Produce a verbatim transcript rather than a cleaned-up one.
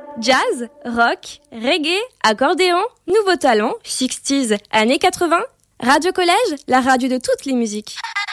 Jazz, rock, reggae, accordéon, nouveau talent, sixties, années quatre-vingts. Radio Collège, la radio de toutes les musiques.